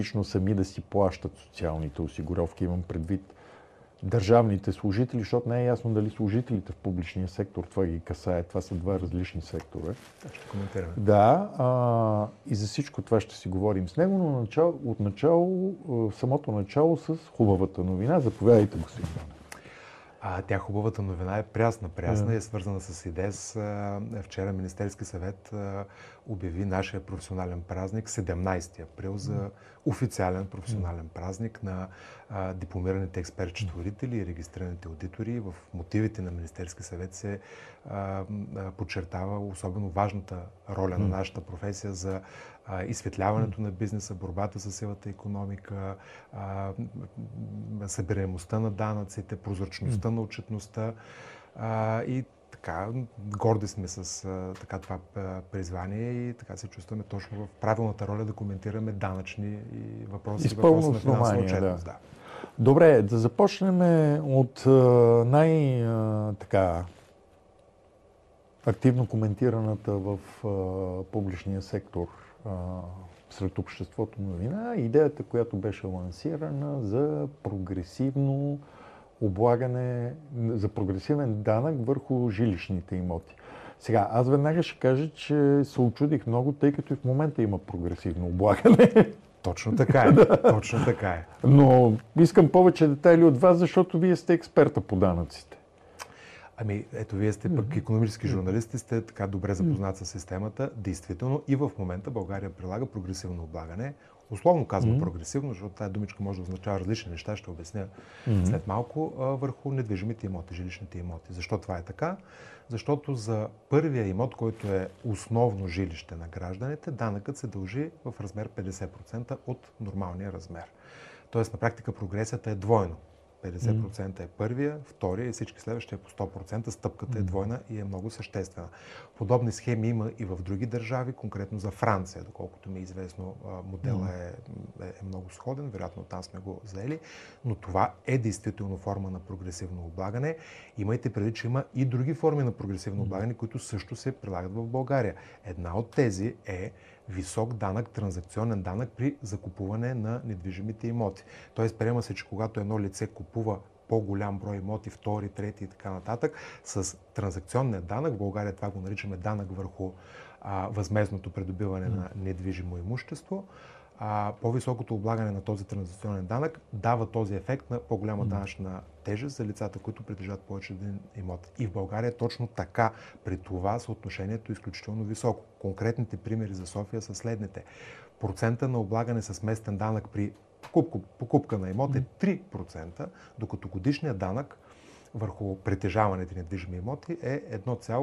лично сами да си плащат социалните осигуровки, имам предвид държавните служители, защото не е ясно дали служителите в публичния сектор това ги касае. Това са два различни сектора. Ще коментираме. Да, и за всичко това ще си говорим с него, но в самото начало с хубавата новина. Заповядайте, господин Банев. Тя хубавата новина е прясна и е свързана с ИДЕС. Вчера Министерски съвет обяви нашия професионален празник 17 април за официален професионален празник на дипломираните експерт-счетоводители и регистрираните аудитори. В мотивите на Министерски съвет се подчертава особено важната роля на нашата професия за изсветляването на бизнеса, борбата с сивата икономика, събираемостта на данъците, прозрачността на отчетността и така, горди сме с това призвание и така се чувстваме точно в правилната роля да коментираме данъчни и въпроси на финансова отчетност. Да. Добре, да започнем от активно коментираната в публичния сектор сред обществото новина, идеята, която беше лансирана за прогресивно облагане, за прогресивен данък върху жилищните имоти. Сега, аз веднага ще кажа, че се очудих много, тъй като и в момента има прогресивно облагане. Точно така е. Точно така е. Но искам повече детайли от вас, защото вие сте експерта по данъците. Ето, вие сте пък икономически журналисти, сте така добре запознат с системата. Действително и в момента България прилага прогресивно облагане. Условно казвам прогресивно, защото тази думичка може да означава различни неща, ще обясня след малко, върху недвижимите имоти, жилищните имоти. Защо това е така? Защото за първия имот, който е основно жилище на гражданите, данъкът се дължи в размер 50% от нормалния размер. Тоест на практика прогресията е двойно. 50% е първия, втория и всички следващи е по 100%. Стъпката е двойна и е много съществена. Подобни схеми има и в други държави, конкретно за Франция, доколкото ми е известно, моделът е много сходен, вероятно там сме го заели, но това е действително форма на прогресивно облагане. Имайте предвид, че има и други форми на прогресивно облагане, които също се прилагат в България. Една от тези е висок данък, транзакционен данък при закупуване на недвижимите имоти. Тоест, приема се, че когато едно лице купува по-голям брой имоти, втори, трети и така нататък, с транзакционния данък, в България това го наричаме данък върху възмездното придобиване на недвижимо имущество, по-високото облагане на този транзакционен данък дава този ефект на по-голяма данъчна тежест за лицата, които притежават повече един имот. И в България точно така. При това съотношението е изключително високо. Конкретните примери за София са следните. Процента на облагане с местен данък при покупка на имот е 3%, докато годишният данък върху притежаваните недвижими имоти е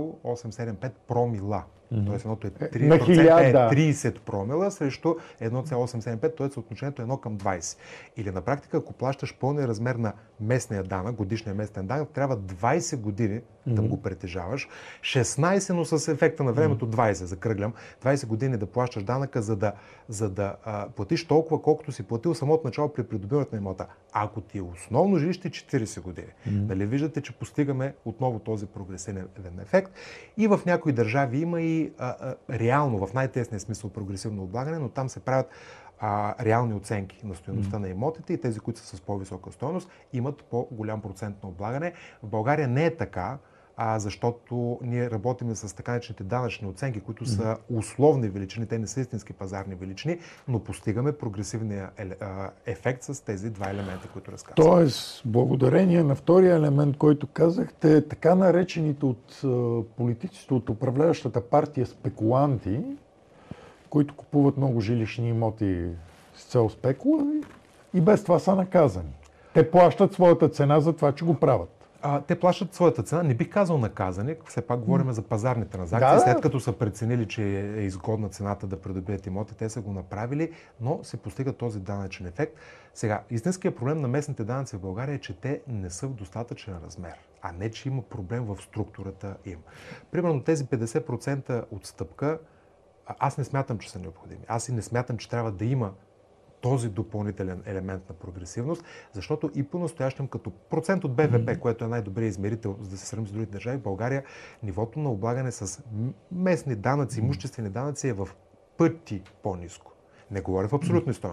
1,875 промила. Тоест едното е 3%, е 30 промила срещу 1,875, т.е. съотношението е 1 към 20. Или на практика, ако плащаш пълния размер на местния данък, годишния местен данък, трябва 20 години да го притежаваш, 16, но с ефекта на времето 20, закръглям, 20 години да плащаш данъка, за да платиш толкова, колкото си платил самото начало при придобиването на имота. Ако ти е основно жилище, 40 години. Нали виждате, че постигаме отново този прогресивен ефект. И в някои държави има и реално, в най-тесния смисъл прогресивно облагане, но там се правят реални оценки на стойността на имотите и тези, които са с по-висока стойност, имат по-голям процент на облагане. В България не е така, защото ние работим с така наречените данъчни оценки, които са условни величини, те не са истински пазарни величини, но постигаме прогресивния ефект с тези два елемента, които разказвам. Тоест, благодарение на втория елемент, който казахте, така наречените от политиците, от управляващата партия спекуланти, които купуват много жилищни имоти с цел спекула и без това са наказани. Те плащат своята цена за това, че го правят. Те плащат своята цена. Не бих казал наказани, все пак говорим за пазарни транзакции. След като са преценили, че е изгодна цената да придобият имоти, те са го направили, но се постига този данъчен ефект. Сега, истинският проблем на местните данъци в България е, че те не са в достатъчен размер, а не, че има проблем в структурата им. Примерно тези 50% отстъпка, аз не смятам, че са необходими. Аз и не смятам, че трябва да има този допълнителен елемент на прогресивност, защото и по-настоящем като процент от БВП, което е най-добрият измерител, за да се сравним с другите държави, в България нивото на облагане с местни данъци, имуществени данъци е в пъти по-ниско. Не говоря в абсолютни стойности.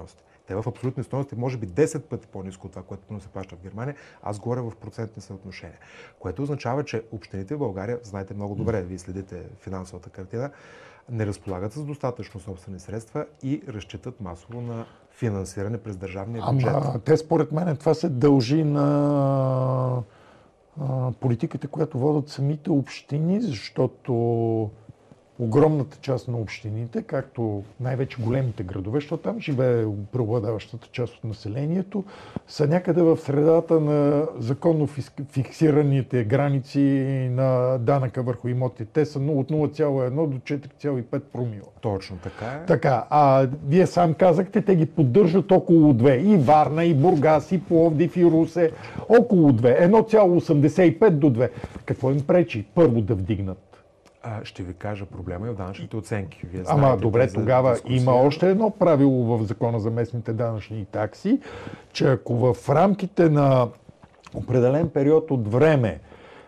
Те в абсолютни стойности може би 10 пъти по-ниско от това, което се плаща в Германия. Аз говоря в процентни съотношения. Което означава, че общините в България, знаете много добре, вие следите финансовата картина, не разполагат с достатъчно собствени средства и разчитат масово на финансиране през държавния бюджет. Те според мен това се дължи на политиката, която водят самите общини, защото огромната част на общините, както най-вече големите градове, защото там живее преобладаващата част от населението, са някъде в средата на законно фиксираните граници на данъка върху имоти. Те са от 0,1 до 4,5 промила. Точно така е. Така, вие сам казахте, те ги поддържат около 2. И Варна, и Бургас, и Пловдив, и Русе. Около 2. 1,85 до 2. Какво им пречи? Първо да вдигнат. Ще ви кажа, проблема е в данъчните оценки. Вие знаете, добре, тогава има още едно правило в Закона за местните данъчни такси, че ако в рамките на определен период от време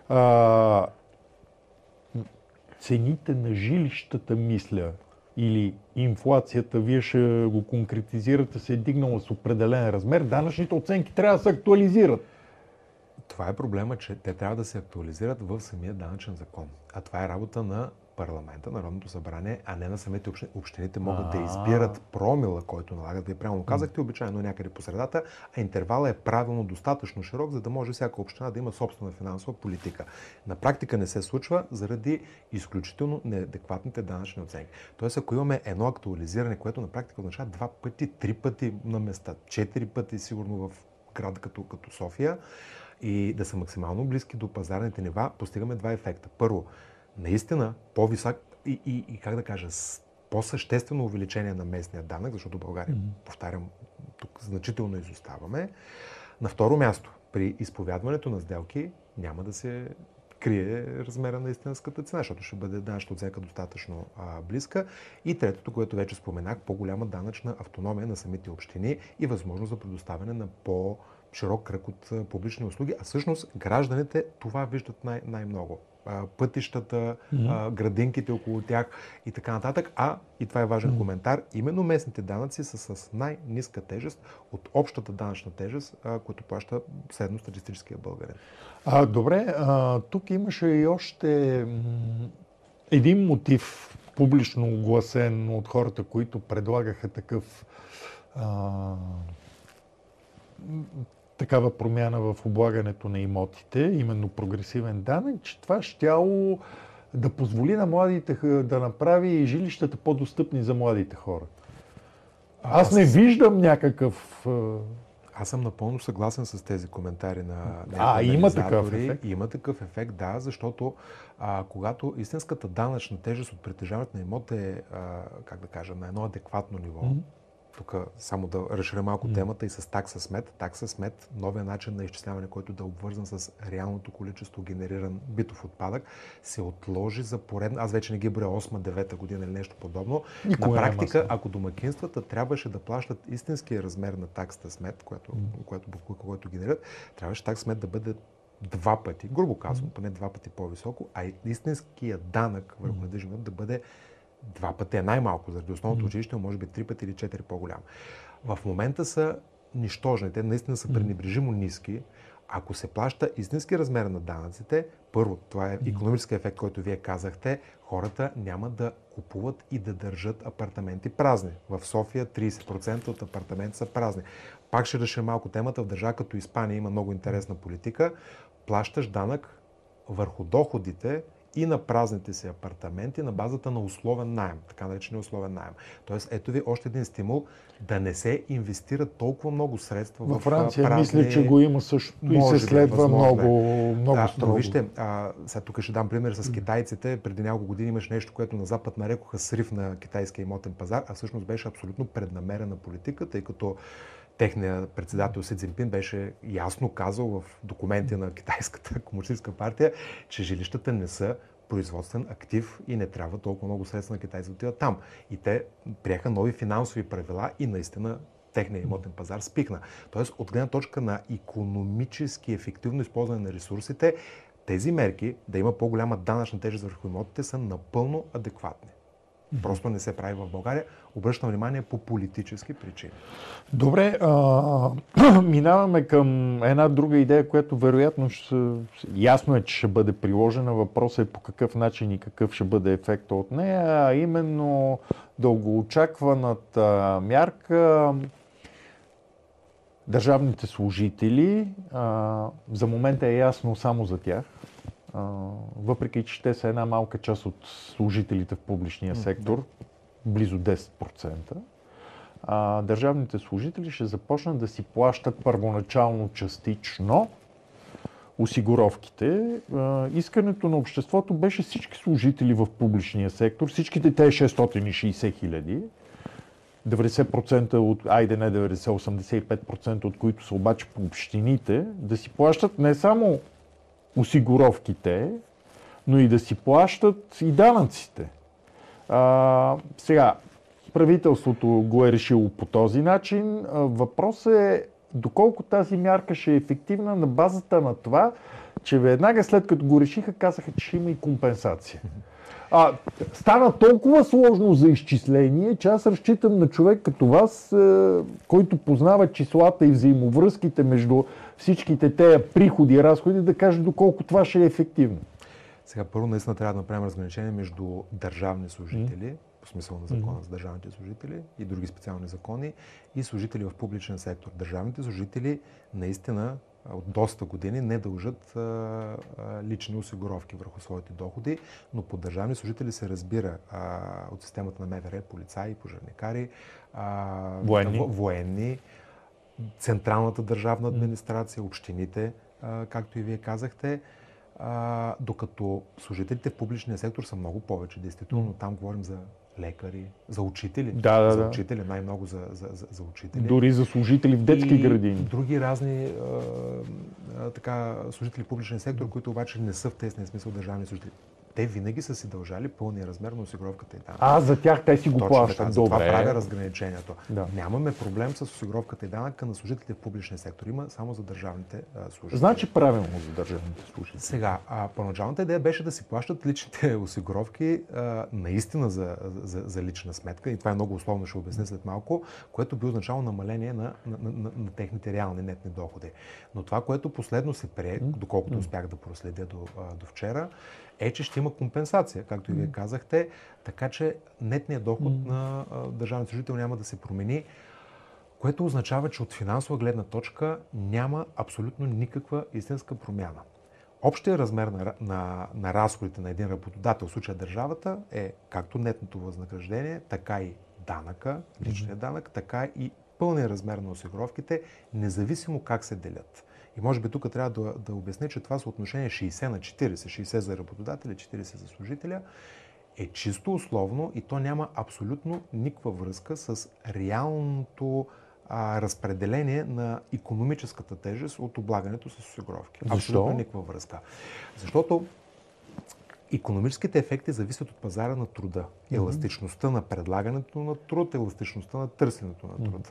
цените на жилищата, мисля, или инфлацията, вие ще го конкретизирате, се е дигнала с определен размер, данъчните оценки трябва да се актуализират. Това е проблема, че те трябва да се актуализират в самия данъчен закон. А това е работа на парламента, Народното събрание, а не на самите общини. Общините могат да избират промила, който налагат. Вие правилно казахте, обичайно някъде по средата, а интервалът е правилно достатъчно широк, за да може всяка община да има собствена финансова политика. На практика не се случва заради изключително неадекватните данъчни оценки. Тоест, ако имаме едно актуализиране, което на практика означава 2 пъти, 3 пъти на места, 4 пъти сигурно в град като София, и да са максимално близки до пазарните нива, постигаме два ефекта. Първо, наистина по-висок и как да кажа, по-съществено увеличение на местния данък, защото България, повтарям, тук значително изоставаме. На второ място, при изповядването на сделки няма да се крие размера на истинската цена, защото ще бъде данъчната оценка достатъчно близка. И третото, което вече споменах, по-голяма данъчна автономия на самите общини и възможност за предоставяне на по-широк кръг от публични услуги. А всъщност гражданите това виждат най-много. Пътищата, градинките около тях и така нататък. И това е важен коментар, именно местните данъци са с най-ниска тежест от общата данъчна тежест, която плаща средностатистическия българин. Добре, тук имаше и още един мотив, публично огласен от хората, които предлагаха такава промяна в облагането на имотите, именно прогресивен данък, че това щяло да позволи на младите да направи жилищата по-достъпни за младите хора. Аз не виждам някакъв... Аз съм напълно съгласен с тези коментари на има такъв ефект? Има такъв ефект, да, защото когато истинската данъчна тежест от притежаването на имот е, как да кажа, на едно адекватно ниво, тук само да разширя малко темата и с такса смет. Такса смет, новия начин на изчисляване, който да е обвързан с реалното количество генериран битов отпадък, се отложи за поредна. Аз вече не ги броя 8-9 година или нещо подобно. На практика, ако домакинствата трябваше да плащат истинския размер на таксата смет, който генерират, трябваше такса смет да бъде 2 пъти, грубо казвам, поне 2 пъти по-високо, а истинския данък върху недвижим имот да бъде 2 пъти, най-малко, заради основното училище, може би 3 пъти или 4 по-голям. В момента са нищожни, те наистина са пренебрежимо ниски. Ако се плаща истински размер на данъците, първо, това е икономически ефект, който вие казахте, хората няма да купуват и да държат апартаменти празни. В София 30% от апартаменти са празни. Пак ще решим малко темата, в държава като Испания има много интересна политика. Плащаш данък върху доходите и на празните си апартаменти на базата на условен наем, така наречения условен наем. Тоест, ето ви още един стимул да не се инвестират толкова много средства в Франция, празни... мисля, че го има също и се следва много строго. Вижте, сега тук ще дам пример с китайците. Преди няколко години имаше нещо, което на Запад нарекоха срив на китайския имотен пазар, а всъщност беше абсолютно преднамерена политика, тъй като техният председател Си Цзинпин беше ясно казал в документи на Китайската комунистическа партия, че жилищата не са производствен актив и не трябва толкова много средства на китайците да отиват там. И те приеха нови финансови правила и наистина техният имотен пазар спикна. Тоест, от гледна точка на икономически ефективно използване на ресурсите, тези мерки да има по-голяма данъчна тежест върху имотите са напълно адекватни. Просто не се прави в България. Обръщам внимание по политически причини. Добре, минаваме към една друга идея, която вероятно ясно е, че ще бъде приложена. Въпросът е по какъв начин и какъв ще бъде ефекта от нея, а именно дългоочакваната мярка държавните служители. За момента е ясно само за тях, въпреки че те са една малка част от служителите в публичния сектор, близо 10%. Държавните служители ще започнат да си плащат първоначално частично осигуровките. Искането на обществото беше всички служители в публичния сектор, всичките те 660 хиляди, 90% от, 85% от които са обаче по общините, да си плащат не само осигуровките, но и да си плащат и данъците. Сега, правителството го е решило по този начин. Въпросът е доколко тази мярка ще е ефективна на базата на това, че веднага след като го решиха, казаха, че ще има и компенсация. Стана толкова сложно за изчисление, че аз разчитам на човек като вас, който познава числата и взаимовръзките между всичките тези приходи и разходи, да каже доколко това ще е ефективно. Сега първо наистина трябва да направим разграничение между държавни служители, по смисъл на закона за държавните служители и други специални закони, и служители в публичен сектор. Държавните служители наистина от доста години не дължат лични осигуровки върху своите доходи, но под държавни служители се разбира от системата на МВР, полицаи, пожарникари, военни, централната държавна администрация, общините, както и вие казахте, докато служителите в публичния сектор са много повече. Действително там говорим за лекари, за учители. За учители, най-много за учители. Дори за служители в детски градини. Други разни служители в публичния сектор, които обаче не са в тесния смисъл държавни служители. Те винаги са си дължали пълния размер на осигуровката и данък. За тях те си го плащат. Това правя разграничението. Да. Нямаме проблем с осигуровката и данъка на служителите в публичния сектор. Има само за държавните служители. Значи правилно за държавните служители. Сега, първоначалната идея беше да си плащат личните осигуровки наистина за лична сметка. И това е много условно, ще обясня след малко, което би означало намаление на техните реални нетни доходи. Но това, което последно се прие, доколкото успях да проследя до вчера, е, че ще има компенсация, както и вие казахте, така че нетният доход на държавния служител няма да се промени, което означава, че от финансова гледна точка няма абсолютно никаква истинска промяна. Общия размер на разходите на един работодател, в случая държавата, е както нетното възнаграждение, така и данъка, личният данък, така и пълния размер на осигуровките, независимо как се делят. И може би тук трябва да обясня, че това съотношение 60 на 40, 60 за работодателя, 40 за служителя, е чисто условно и то няма абсолютно никаква връзка с реалното разпределение на икономическата тежест от облагането с осигуровки. Защо? Абсолютно никаква връзка. Защото икономическите ефекти зависят от пазара на труда. Еластичността на предлагането на труд, еластичността на търсенето на труд.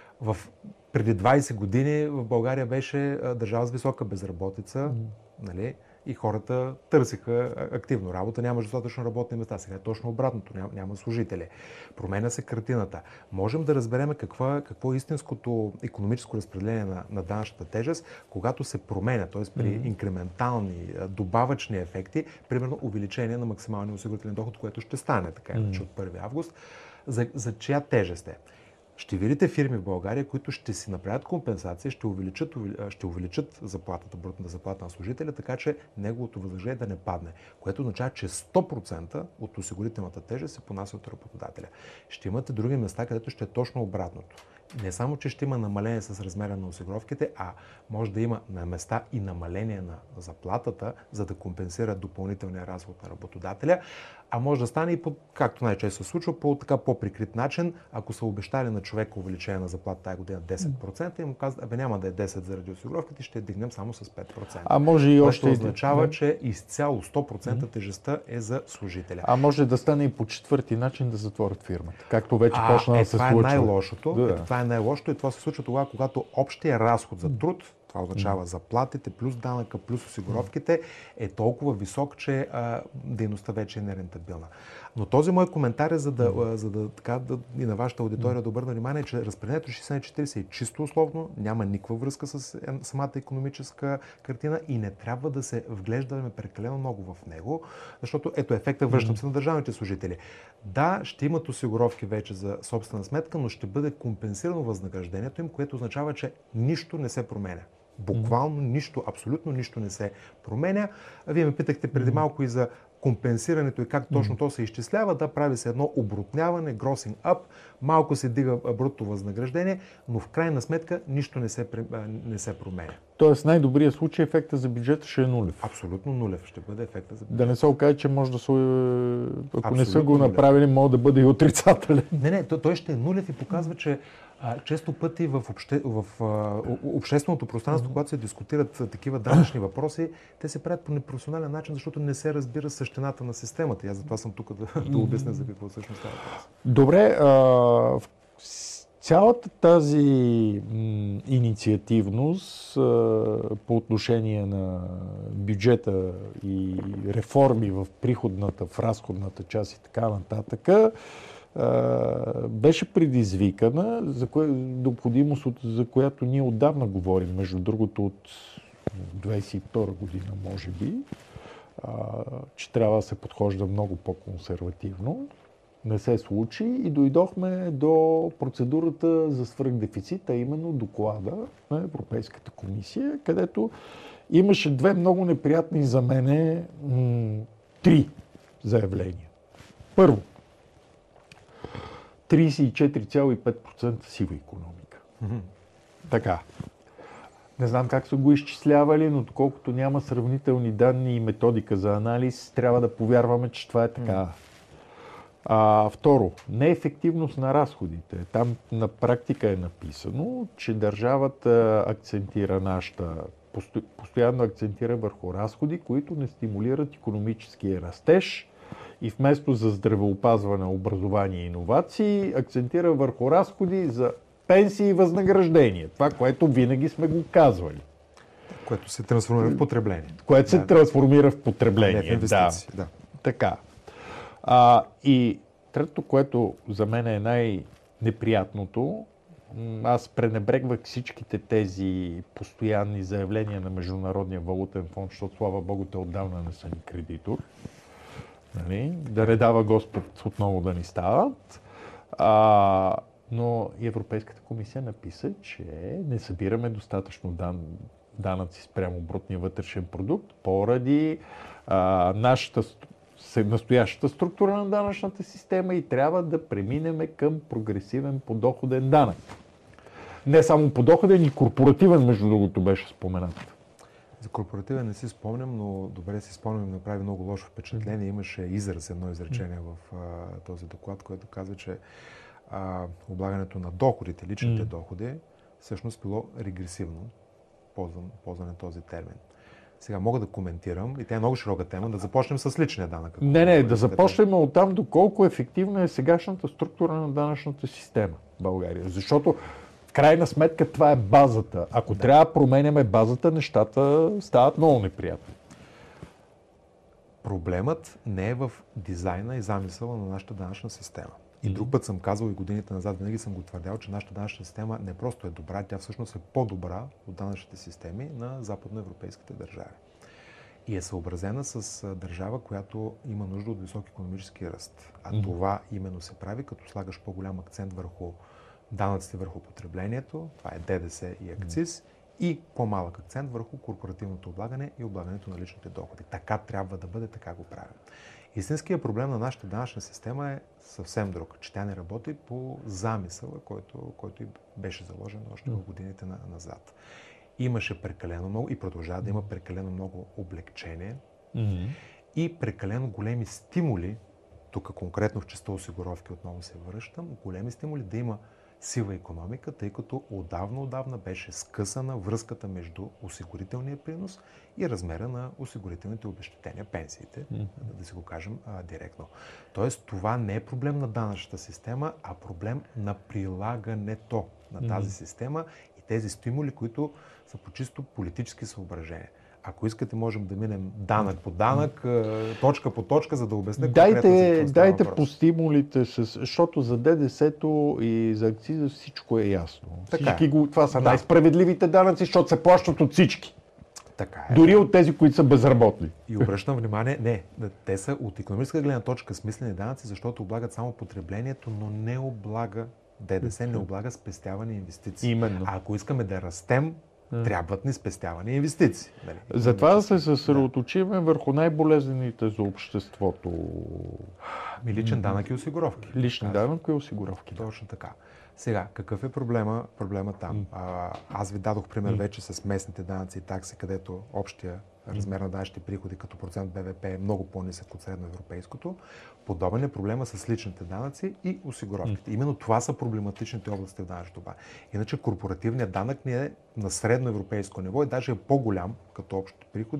Преди 20 години в България беше държава с висока безработица, нали? И хората търсиха активно работа, няма достатъчно работни места. Сега е точно обратното, няма служители. Променя се картината. Можем да разберем какво е истинското икономическо разпределение на данъчната тежест, когато се променя, т.е. при инкрементални, добавъчни ефекти, примерно увеличение на максималния осигурителен доход, което ще стане така иначе от 1 август, за чия тежест е. Ще видите фирми в България, които ще си направят компенсация, ще увеличат заплатата, брутната заплата на служителя, така че неговото възнаграждение да не падне, което означава, че 100% от осигурителната тежест се понася от работодателя. Ще имате други места, където ще е точно обратното. Не само, че ще има намаление с размера на осигуровките, а може да има на места и намаление на заплатата, за да компенсира допълнителния разход на работодателя, а може да стане и както най-често се случва, по по-прикрит начин, ако са обещали на човека увеличение на заплата тази година 10% и му казват, няма да е 10 заради осигуровките, ще дигнем само с 5%. А може и още означава, че изцяло 100% тежестта е за служителя. А може да стане и по четвърти начин да затворят фирмата, както вече почна да се случва. Това е най-лошото. Това е най-лошото и това се случва тогава, когато общия разход за труд това означава заплатите, плюс данъка, плюс осигуровките, е толкова висок, че дейността вече е нерентабилна. Но този мой коментар е за да така и на вашата аудитория да обърна внимание, че разпределението 60/40 е чисто условно, няма никаква връзка с самата икономическа картина и не трябва да се вглеждаме прекалено много в него, защото ето ефекта, връщам се на държавните служители. Да, ще имат осигуровки вече за собствена сметка, но ще бъде компенсирано възнаграждението им, което означава, че нищо не се променя. Буквално нищо, абсолютно нищо не се променя. Вие ме питахте преди малко и за компенсирането и как точно то се изчислява. Да, прави се едно обрутняване, grossing up, малко се дига брутто възнаграждение, но в крайна сметка нищо не се променя. Тоест най-добрият случай ефекта за бюджета ще е нулев. Абсолютно нулев ще бъде ефекта за бюджета. Да не се окаже, че може да се... Ако Абсолютно не са го направили, може да бъде и отрицателен. Не, той ще е нулев и показва, че често пъти в общественото пространство, когато се дискутират такива данъчни въпроси, те се правят по непрофесионален начин, защото не се разбира същината на системата. И аз затова съм тук да обясня за какво всъщност става въпрос. Добре, цялата тази инициативност по отношение на бюджета и реформи в приходната, в разходната част и така нататък, беше предизвикана необходимост, за която ние отдавна говорим, между другото от 22 година, може би, че трябва да се подхожда много по-консервативно. Не се случи и дойдохме до процедурата за свръхдефицит, а именно доклада на Европейската комисия, където имаше две много неприятни за мене три заявления. Първо, 34,5% сива икономика. Така. Не знам как са го изчислявали, но доколкото няма сравнителни данни и методика за анализ, трябва да повярваме, че това е така. Второ, неефективност на разходите. Там на практика е написано, че държавата постоянно акцентира върху разходи, които не стимулират икономическия растеж и вместо за здравеопазване, образование и иновации, акцентира върху разходи за пенсии и възнаграждения. Това, което винаги сме го казвали. Което се трансформира в потребление. Което се трансформира в потребление. Не в инвестиции. Да. Така. И трето, което за мен е най-неприятното, аз пренебрегвах всичките тези постоянни заявления на Международния валутен фонд, защото слава Богу, те отдавна не са ни кредитор. Нали? Да не дава Господ отново да ни стават. Но и Европейската комисия написа, че не събираме достатъчно данъци спрямо брутния вътрешен продукт поради настоящата структура на данъчната система и трябва да преминем към прогресивен подоходен данък. Не само подоходен, и корпоративен, между другото, беше споменат. За корпоративен не си спомням, но добре си спомням, направи много лошо впечатление. Имаше едно изречение в този доклад, което казва, че облагането на доходите, личните доходи, всъщност било регресивно, ползване този термин. Сега мога да коментирам, и тя е много широка тема, да започнем с личния данък. Да започнем оттам доколко ефективна е сегашната структура на данъчната система в България. Защото в крайна сметка това е базата. Ако трябва да променяме базата, нещата стават много неприятни. Проблемът не е в дизайна и замисъла на нашата данъчна система. И друг път съм казал и годините назад, винаги съм го твърдял, че нашата данъчна система не просто е добра, тя всъщност е по-добра от данъчните системи на западноевропейските държави. И е съобразена с държава, която има нужда от висок икономически ръст. А това именно се прави, като слагаш по-голям акцент върху данъците върху потреблението, това е ДДС и акциз, и по-малък акцент върху корпоративното облагане и облагането на личните доходи. Така трябва да бъде, така го правим. Истинският проблем на нашата данъчна система е съвсем друг, че тя не работи по замисъла, който и беше заложен още в годините назад. Имаше прекалено много и продължава да има прекалено много облекчение и прекалено големи стимули, тук конкретно в частта осигуровки отново се връщам, големи стимули да има сива икономика, тъй като отдавна беше скъсана връзката между осигурителния принос и размера на осигурителните обезщетения, пенсиите, да си го кажем директно. Тоест, това не е проблем на данъчната система, а проблем на прилагането на тази система и тези стимули, които са по чисто политически съображения. Ако искате, можем да минем данък по данък, точка по точка, за да обясня конкретно за какво става Дайте въпрос. по стимулите, защото за ДДС-то и за акциза всичко е ясно. Това са най-справедливите данъци, защото се плащат от всички. Така е. Дори от тези, които са безработни. И обръщам внимание, те са от икономическа гледна точка смислени данъци, защото облагат само потреблението, но не облага ДДС, не облага спестяване и инвестиции. Именно. А ако искаме да растем, трябват ни спестяване и инвестиции. Затова да се съсредоточиме върху най-болезнените за обществото. Личен данък и осигуровки. Личен данък и осигуровки. Точно така. Сега, какъв е проблема там? Аз ви дадох пример вече с местните данъци и такси, където общия размер на данъчните приходи като процент БВП е много по-нисък от средноевропейското. Подобен е проблема с личните данъци и осигуровките. Именно това са проблематичните области в данъчното облагане. Иначе корпоративният данък ни е на средноевропейско ниво и даже е по-голям като общите приходи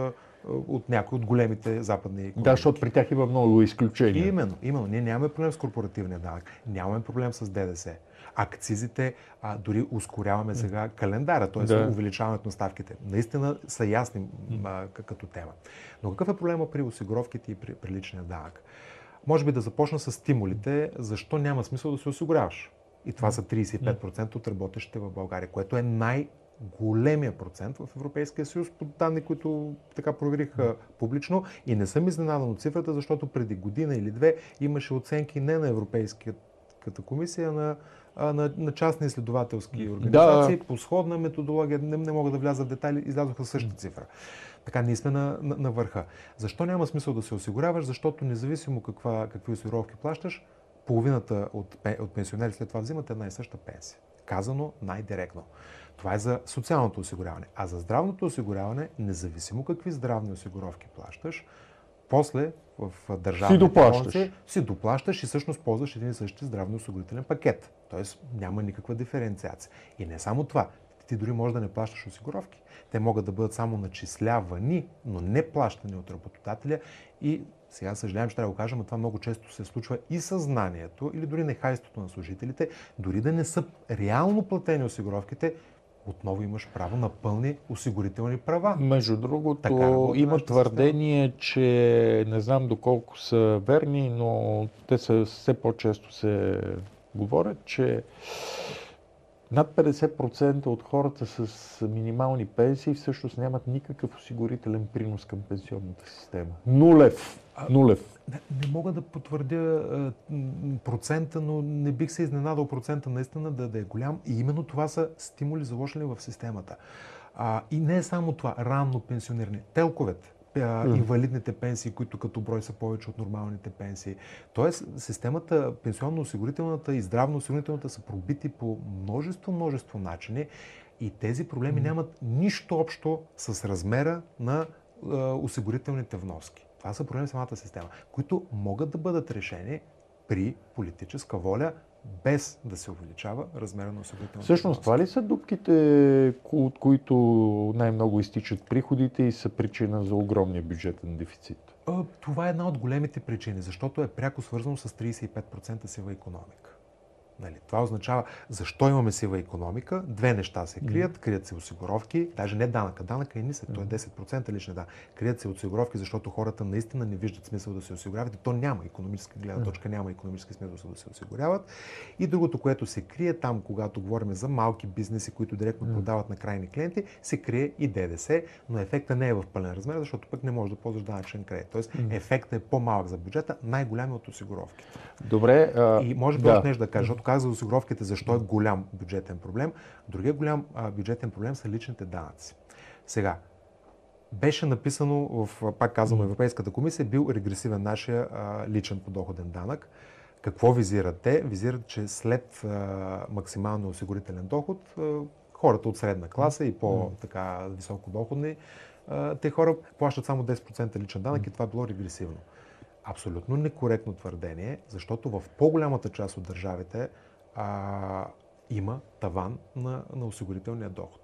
от някои от големите западни икономики. Да, защото при тях има много изключения. Именно. Ние нямаме проблем с корпоративния данък, нямаме проблем с ДДС. Акцизите, дори ускоряваме сега календара, т.е. увеличаването на ставките. Наистина са ясни като тема. Но какъв е проблема при осигуровките и при личния данък? Може би да започна с стимулите, защо няма смисъл да се осигуряваш. И това са 35% от работещите в България, което е най-големия процент в Европейския съюз, по данни, които така проверих публично. И не съм изненадан от цифрата, защото преди година или две имаше оценки не на Европейската комисия, на частни изследователски организации, по сходна методология, не мога да вляза в детайли, излязоха същата цифра. Така, ние сме на върха. Защо няма смисъл да се осигуряваш? Защото независимо какви осигуровки плащаш, половината от пенсионери след това взимат една и съща пенсия. Казано най-директно. Това е за социалното осигуряване. А за здравното осигуряване, независимо какви здравни осигуровки плащаш, после в държавните болници си доплащаш и всъщност ползваш един и същи здравно-осигурителен пакет. Тоест няма никаква диференциация. И не само това. Ти дори можеш да не плащаш осигуровки. Те могат да бъдат само начислявани, но не плащани от работодателя. И сега съжалявам, че трябва да го кажа, но това много често се случва и съзнанието или дори нехайството на служителите, дори да не са реално платени осигуровките, отново имаш право на пълни осигурителни права. Между другото, има твърдение, че не знам доколко са верни, но те все по-често се говорят, че над 50% от хората с минимални пенсии всъщност нямат никакъв осигурителен принос към пенсионната система. Нулев. Не мога да потвърдя процента, но не бих се изненадал процента наистина да е голям. И именно това са стимули заложени в системата. И не е само това, ранно пенсиониране. Телковете, инвалидните пенсии, които като брой са повече от нормалните пенсии. Тоест, системата, пенсионно-осигурителната и здравно-осигурителната са пробити по множество начини и тези проблеми нямат нищо общо с размера на осигурителните вноски. Това са проблеми в самата система, които могат да бъдат решени при политическа воля, без да се увеличава размера на осигурителната Всъщност, вноска. това ли са дупките, от които най-много изтичат приходите и са причина за огромния бюджетен дефицит? Това е една от големите причини, защото е пряко свързано с 35% сива икономика. Това означава, защо имаме сива икономика? Две неща се крият. Крият се осигуровки, даже не данъка. Данъка е нисък, той е 10% личен данък. Крият се осигуровки, защото хората наистина не виждат смисъл да се осигуряват. И то няма икономическа гледна точка, няма икономически смисъл да се осигуряват. И другото, което се крие там, когато говорим за малки бизнеси, които директно продават на крайни клиенти, се крие и ДДС, но ефектът не е в пълен размер, защото пък не можеш да ползваш данъчен кредит. Тоест ефектът е по-малък за бюджета, най-голям е от осигуровките. Добре. И може би още нещо да кажа, защото казах за осигуровките, защо е голям бюджетен проблем. Другия голям бюджетен проблем са личните данъци. Сега, беше написано, пак казвам, Европейската комисия, бил регресивен нашия личен подоходен данък. Какво визират те? Визират, че след максималния осигурителен доход, хората от средна класа и по-така високодоходни, те хора плащат само 10% личен данък и това било регресивно. Абсолютно некоректно твърдение, защото в по-голямата част от държавите има таван на осигурителния доход.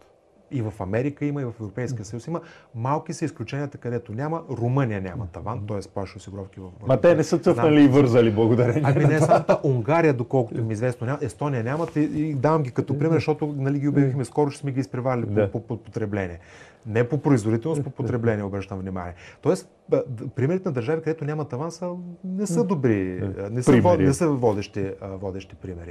И в Америка има, и в Европейския съюз има. Малки са изключенията, където няма. Румъния няма таван, т.е. плаща осигуровки в... Ма те не са цъфнали и вързали благодарение. Ами не само Унгария, доколкото ми известно няма, Естония нямат и давам ги като пример, защото нали, ги обявихме скоро, ще сме ги изпреварили по потребление. Не по производителност, по потребление, обръщам внимание. Тоест, примерите на държави, където няма таван, не са добри, не са водещи примери.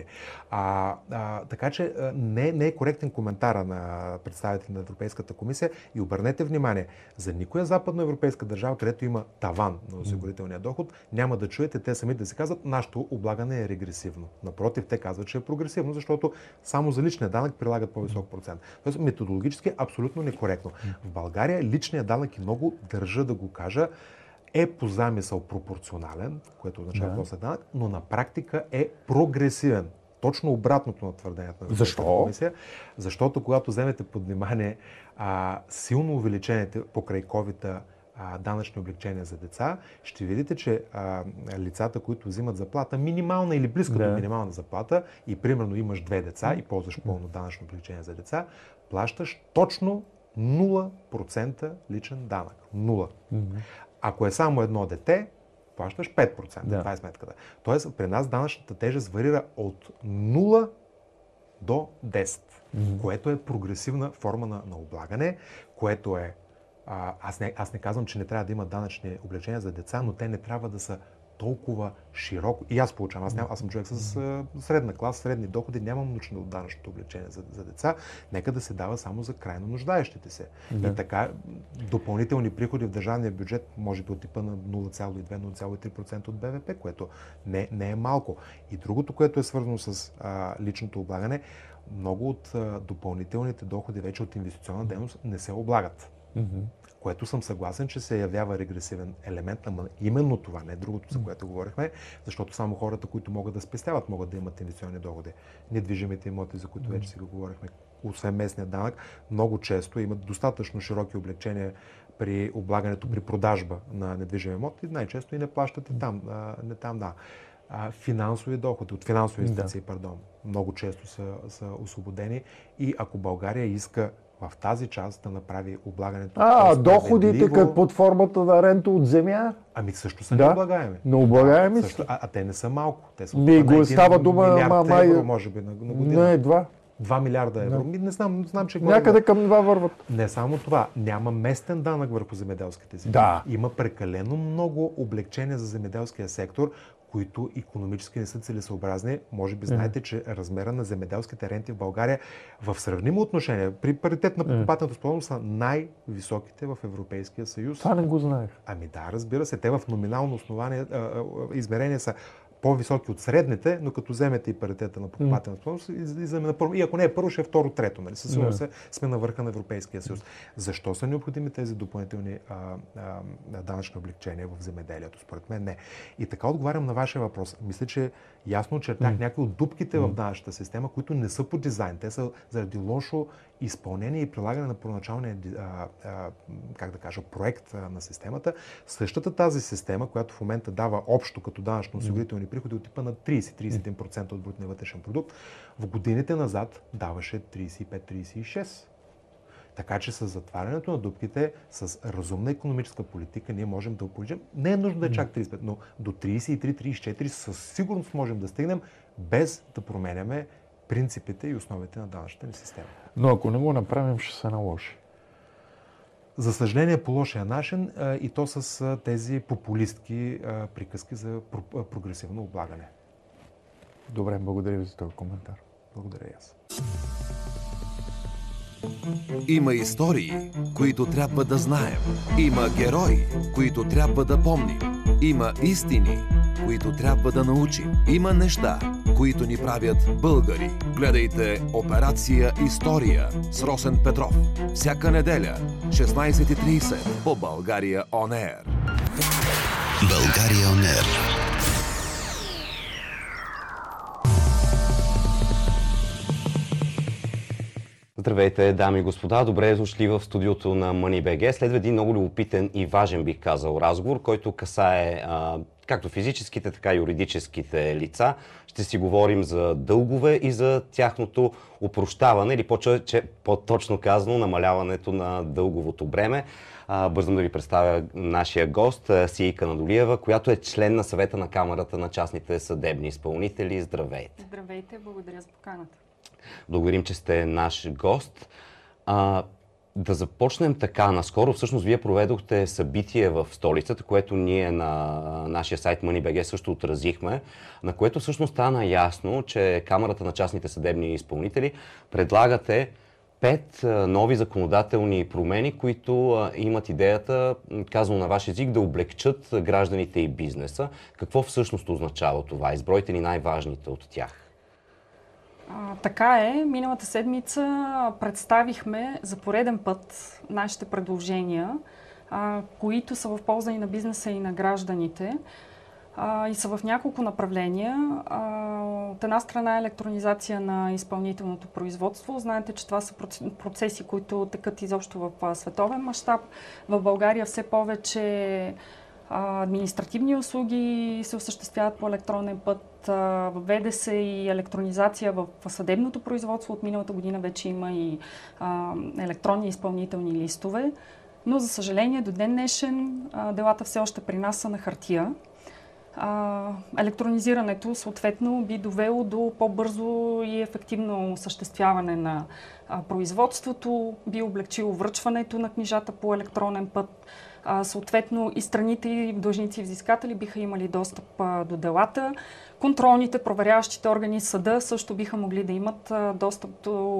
Така че не е коректен коментара на представители на Европейската комисия и обърнете внимание, за никоя западноевропейска държава, където има таван на осигурителния доход, няма да чуете те сами да си казват, нашето облагане е регресивно. Напротив, те казват, че е прогресивно, защото само за личния данък прилагат по-висок процент. Тоест, методологически абсолютно некоректно. В България личният данък, и много държа да го кажа, е по замисъл пропорционален, което означава този данък, но на практика е прогресивен. Точно обратното на твърдението на Европейската комисия. Защото когато вземете под внимание силно увеличените покрай ковида данъчни облекчения за деца, ще видите, че лицата, които взимат заплата, минимална или близка до минимална заплата, и примерно имаш 2 деца и ползваш пълно данъчно облекчение за деца, плащаш точно 0% личен данък. 0. Ако е само едно дете, плащаш 5%. Това е сметката. Тоест, при нас данъчната тежест варира от 0 до 10, което е прогресивна форма на облагане, което е... Аз не казвам, че не трябва да има данъчни облекчения за деца, но те не трябва да са толкова широко. И аз получавам. Аз съм човек с средна класа, средни доходи, нямам нужда от данъчното облекчение за деца. Нека да се дава само за крайно нуждаещите се. И така, допълнителни приходи в държавния бюджет, може би от типа на 0,2-0,3% от БВП, което не е малко. И другото, което е свързано с личното облагане, много от допълнителните доходи вече от инвестиционна дейност не се облагат. Което съм съгласен, че се явява регресивен елемент, но именно това, не другото, за което говорихме, защото само хората, които могат да спестяват, могат да имат инвестиционни доходи. Недвижимите имоти, за които вече си го говорихме, освен местния данък, много често имат достатъчно широки облекчения при облагането, при продажба на недвижими имоти, най-често и не плащат и там. Финансови доходи, от финансови инвестиции, много често са освободени, и ако България иска в тази част да направи облагането. Доходите като под формата на рента от земя? Ами също са необлагаеми. Необлагаеми са. Те не са малко. Те са става дума евро, може би, на година. Не, 2 милиарда евро. Не знам, че някъде към 2 върват. Не само това. Няма местен данък върху земеделските земи. Има прекалено много облекчения за земеделския сектор, които икономически не са целесъобразни. Може би знаете, че размера на земеделските ренти в България в сравнимо отношение, при паритет на покупателната способност, са най-високите в Европейския съюз. Това не го знаех. Ами да, разбира се. Те в номинално основание измерение са по-високи от средните, но като вземете и паритета на покупателната способност, излизаме на първо. И ако не е първо, ще е второ, трето. Нали? Със сигурност сме на върха на Европейския съюз. Защо са необходими тези допълнителни данъчни облекчения в земеделието? Според мен не. И така отговарям на вашия въпрос. Мисля, че ясно очертах някои от дупките в данъчната система, които не са по дизайн. Те са заради лошо изпълнение и прилагане на първоначалния проект на системата. Същата тази система, която в момента дава общо като данъчно-осигурителни приходи от типа на 30-31% от брутния вътрешен продукт, в годините назад даваше 35-36%. Така че с затварянето на дупките, с разумна икономическа политика, ние можем да ополичим. Не е нужно да е чак 35%, но до 33-34% със сигурност можем да стигнем, без да променяме принципите и основите на данъчната ни система. Но ако не го направим, ще се наложи. За съжаление, по лошия начин, и то с тези популистки приказки за прогресивно облагане. Добре, благодаря ви за този коментар. Благодаря и аз. Има истории, които трябва да знаем. Има герои, които трябва да помним. Има истини, които трябва да научим. Има неща, които ни правят българи. Гледайте Операция История с Росен Петров. Всяка неделя, 16:30 по България On Air. България On Air. Здравейте, дами и господа! Добре дошли в студиото на Money.bg. Следва един много любопитен и важен, бих казал, разговор, който касае както физическите, така и юридическите лица. Ще си говорим за дългове и за тяхното опрощаване или по-точно казано намаляването на дълговото бреме. Бързам да ви представя нашия гост, Сийка Надолиева, която е член на съвета на Камарата на частните съдебни изпълнители. Здравейте! Здравейте, благодаря за поканата. Благодарим, че сте наш гост. Да започнем така. Наскоро всъщност вие проведохте събитие в столицата, което ние на нашия сайт Money.bg също отразихме, на което всъщност стана ясно, че Камарата на частните съдебни изпълнители предлагате 5 нови законодателни промени, които имат идеята, казано на ваш език, да облегчат гражданите и бизнеса. Какво всъщност означава това? Избройте ни най-важните от тях. Така е. Миналата седмица представихме за пореден път нашите предложения, които са в полза и на бизнеса, и на гражданите. И са в няколко направления. От една страна електронизация на изпълнителното производство. Знаете, че това са процеси, които текат изобщо в световен мащаб. В България все повече административни услуги се осъществяват по електронен път. Въведе се и електронизация в съдебното производство. От миналата година вече има и електронни изпълнителни листове. Но, за съжаление, до ден днешен делата все още при нас са на хартия. Електронизирането съответно би довело до по-бързо и ефективно осъществяване на производството, би облегчило връчването на книжата по електронен път. Съответно и страните и длъжници и взискатели биха имали достъп до делата. Контролните, проверяващите органи съда също биха могли да имат достъп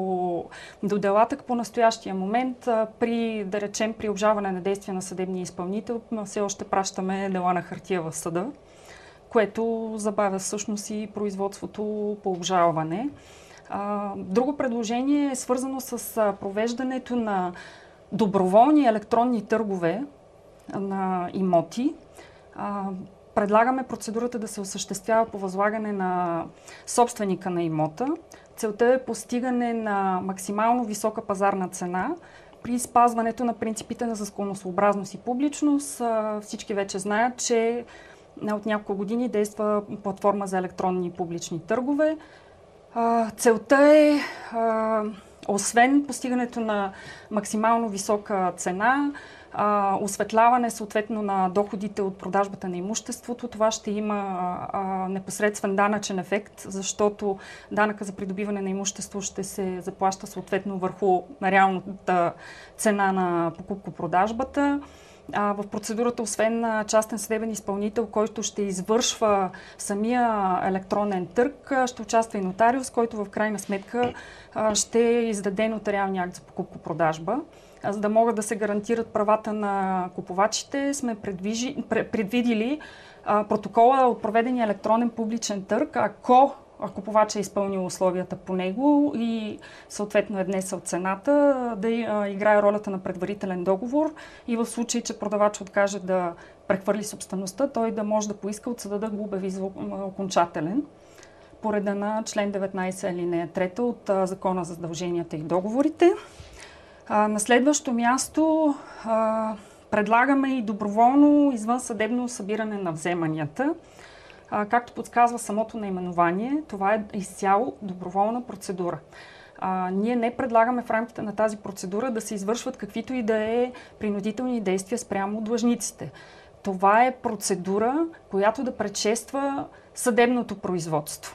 до делата. По настоящия момент, да речем, при обжалване на действия на съдебния изпълнител, все още пращаме дела на хартия в съда, което забавя всъщност и производството по обжалване. Друго предложение е свързано с провеждането на доброволни електронни търгове на имоти. Предлагаме процедурата да се осъществява по възлагане на собственика на имота. Целта е постигане на максимално висока пазарна цена при спазването на принципите на законосъобразност и публичност. Всички вече знаят, че от няколко години действа платформа за електронни публични търгове. Целта е, освен постигането на максимално висока цена, осветляване съответно на доходите от продажбата на имуществото. Това ще има непосредствен данъчен ефект, защото данъка за придобиване на имущество ще се заплаща съответно върху реалната цена на покупко-продажбата. В процедурата, освен частен съдебен изпълнител, който ще извършва самия електронен търг, ще участва и нотариус, който в крайна сметка ще издаде нотариалния акт за покупко-продажба. За да могат да се гарантират правата на купувачите, сме предвидили протокола от проведения електронен публичен търг, ако купувачът е изпълнил условията по него и съответно е внесъл цената, да играе ролята на предварителен договор и в случай, че продавач откаже да прехвърли собствеността, той да може да поиска от съда да го обяви за окончателен по реда на член 19 алинея 3 от Закона за задълженията и договорите. На следващо място предлагаме и доброволно извънсъдебно събиране на вземанията. Както подсказва самото наименование, това е изцяло доброволна процедура. Ние не предлагаме в рамките на тази процедура да се извършват каквито и да е принудителни действия спрямо длъжниците. Това е процедура, която да предшества съдебното производство.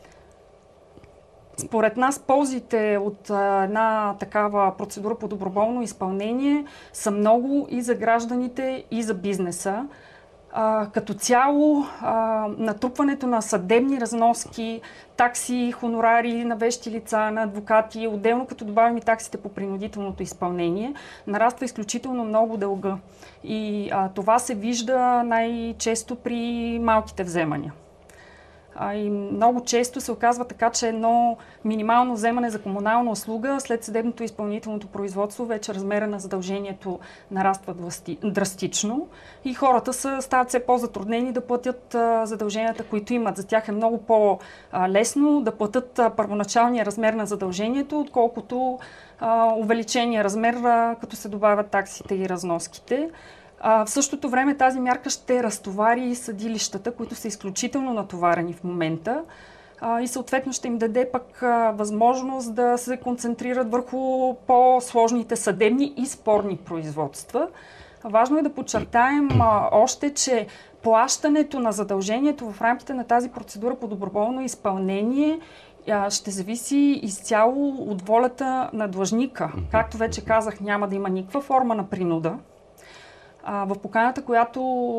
Според нас ползите от една такава процедура по доброволно изпълнение са много и за гражданите, и за бизнеса. Като цяло, натрупването на съдебни разноски, такси, хонорари на вещи лица, на адвокати, отделно като добавим и таксите по принудителното изпълнение, нараства изключително много дълга. И това се вижда най-често при малките вземания. И много често се оказва така, че едно минимално вземане за комунална услуга след съдебното изпълнителното производство вече размера на задължението нараства драстично и хората стават все по-затруднени да платят задълженията, които имат. За тях е много по-лесно да платят първоначалния размер на задължението, отколкото увеличения размер, като се добавят таксите и разноските. В същото време тази мярка ще разтовари съдилищата, които са изключително натоварени в момента и съответно ще им даде пък възможност да се концентрират върху по-сложните съдебни и спорни производства. Важно е да подчертаем още, че плащането на задължението в рамките на тази процедура по доброволно изпълнение ще зависи изцяло от волята на длъжника. Както вече казах, няма да има никаква форма на принуда. В поканата, която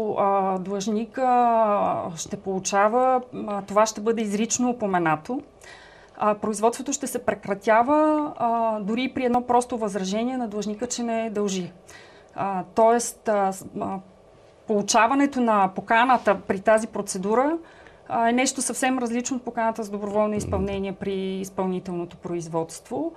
длъжника ще получава, това ще бъде изрично упоменато. Производството ще се прекратява дори при едно просто възражение на длъжника, че не дължи. Тоест, получаването на поканата при тази процедура е нещо съвсем различно от поканата за доброволно изпълнение при изпълнителното производство.